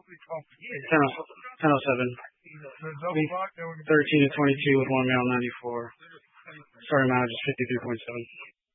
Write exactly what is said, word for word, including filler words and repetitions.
ten oh seven. thirteen to twenty-two with one male, ninety-four. Starting mileage is fifty-three point seven.